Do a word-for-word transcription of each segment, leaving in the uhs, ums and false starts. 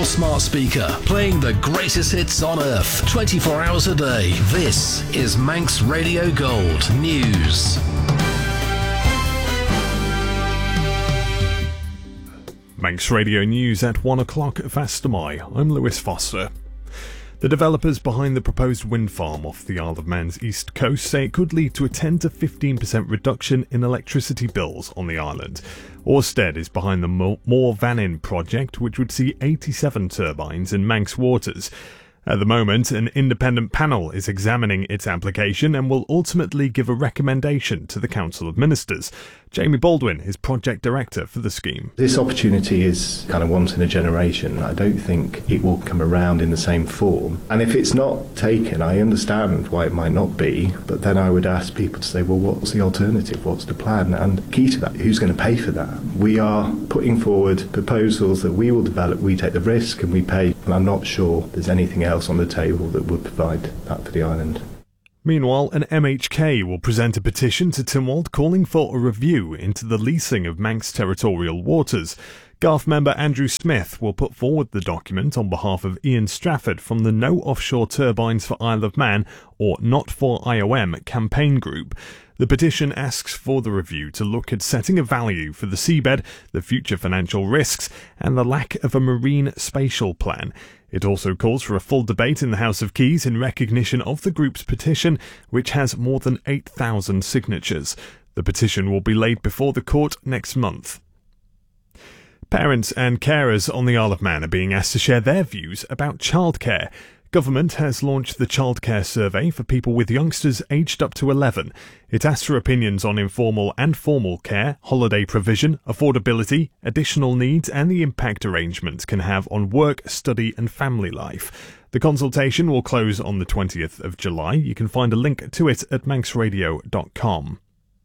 your smart speaker, playing the greatest hits on earth, twenty-four hours a day. This is Manx Radio Gold News. Manx Radio News at one o'clock Fastamai. I'm Lewis Foster. The developers behind the proposed wind farm off the Isle of Man's east coast say it could lead to a ten to fifteen percent reduction in electricity bills on the island. Ørsted is behind the More Vannin project, which would see eighty-seven turbines in Manx waters. At the moment, an independent panel is examining its application and will ultimately give a recommendation to the Council of Ministers. Jamie Baldwin is project director for the scheme. This opportunity is kind of once in a generation. I don't think it will come around in the same form. And if it's not taken, I understand why it might not be, but then I would ask people to say, well, what's the alternative? What's the plan? And key to that, who's going to pay for that? We are putting forward proposals that we will develop, we take the risk and we pay. And I'm not sure there's anything else on the table that would provide that for the island. Meanwhile, an M H K will present a petition to Tynwald calling for a review into the leasing of Manx territorial waters. G A R F member Andrew Smith will put forward the document on behalf of Ian Strafford from the No Offshore Turbines for Isle of Man, or Not for I O M, campaign group. The petition asks for the review to look at setting a value for the seabed, the future financial risks, and the lack of a marine spatial plan. It also calls for a full debate in the House of Keys in recognition of the group's petition, which has more than eight thousand signatures. The petition will be laid before the court next month. Parents and carers on the Isle of Man are being asked to share their views about childcare. Government has launched the Childcare Survey for people with youngsters aged up to eleven. It asks for opinions on informal and formal care, holiday provision, affordability, additional needs and the impact arrangements can have on work, study and family life. The consultation will close on the twentieth of July. You can find a link to it at manx radio dot com.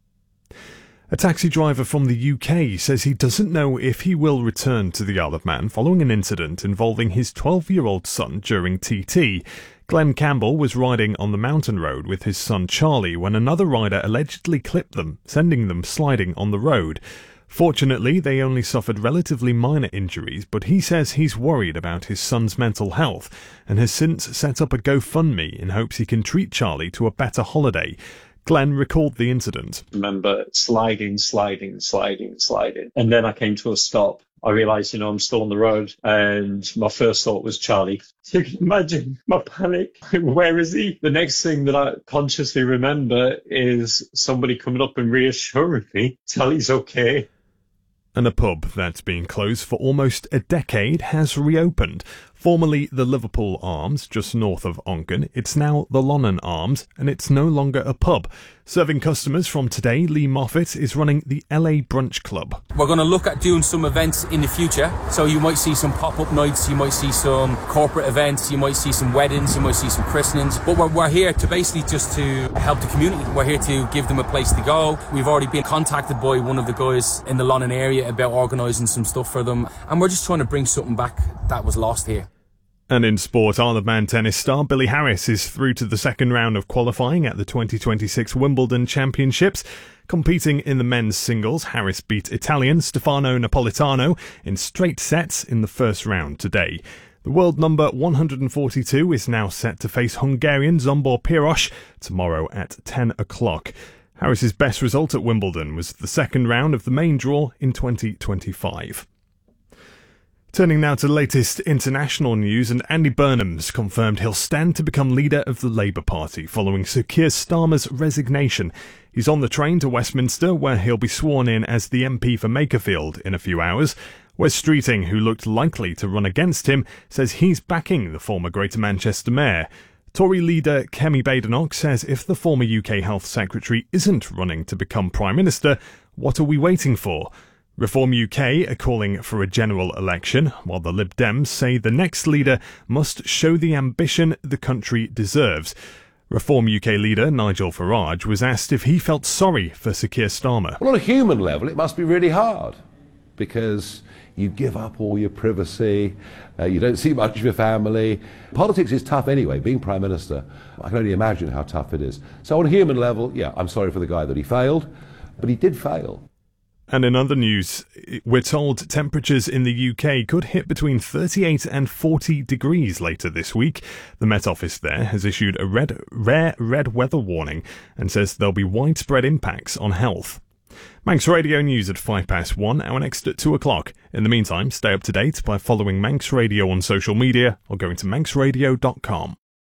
A taxi driver from the U K says he doesn't know if he will return to the Isle of Man following an incident involving his twelve-year-old son during T T. Glenn Campbell was riding on the mountain road with his son Charlie when another rider allegedly clipped them, sending them sliding on the road. Fortunately, they only suffered relatively minor injuries, but he says he's worried about his son's mental health and has since set up a GoFundMe in hopes he can treat Charlie to a better holiday. Glenn recalled the incident. I remember sliding, sliding, sliding, sliding. And then I came to a stop. I realised, you know, I'm still on the road. And my first thought was Charlie. You can imagine my panic. Where is he? The next thing that I consciously remember is somebody coming up and reassuring me, Charlie's okay. And a pub that's been closed for almost a decade has reopened. Formerly the Liverpool Arms, just north of Onken, it's now the Lonnan Arms, and it's no longer a pub. Serving customers from today, Lee Moffat is running the L A Brunch Club. We're going to look at doing some events in the future, so you might see some pop-up nights, you might see some corporate events, you might see some weddings, you might see some christenings, but we're, we're here to basically just to help the community. We're here to give them a place to go. We've already been contacted by one of the guys in the Lonnan area about organising some stuff for them, and we're just trying to bring something back that was lost here. And in sport, Isle of Man tennis star Billy Harris is through to the second round of qualifying at the twenty twenty-six Wimbledon Championships. Competing in the men's singles, Harris beat Italian Stefano Napolitano in straight sets in the first round today. The world number one hundred forty-two is now set to face Hungarian Zsombor Piros tomorrow at ten o'clock. Harris's best result at Wimbledon was the second round of the main draw in twenty twenty-five. Turning now to the latest international news, and Andy Burnham's confirmed he'll stand to become leader of the Labour Party following Sir Keir Starmer's resignation. He's on the train to Westminster, where he'll be sworn in as the M P for Makerfield in a few hours. Wes Streeting, who looked likely to run against him, says he's backing the former Greater Manchester Mayor. Tory leader Kemi Badenoch says if the former U K Health Secretary isn't running to become Prime Minister, what are we waiting for? Reform U K are calling for a general election, while the Lib Dems say the next leader must show the ambition the country deserves. Reform U K leader Nigel Farage was asked if he felt sorry for Sir Keir Starmer. Well, on a human level, it must be really hard, because you give up all your privacy, uh, you don't see much of your family. Politics is tough anyway, being Prime Minister. I can only imagine how tough it is. So on a human level, yeah, I'm sorry for the guy that he failed, but he did fail. And in other news, we're told temperatures in the U K could hit between thirty-eight and forty degrees later this week. The Met Office there has issued a red, rare red weather warning and says there'll be widespread impacts on health. Manx Radio News at five past one, our next at two o'clock. In the meantime, stay up to date by following Manx Radio on social media or going to manx radio dot com.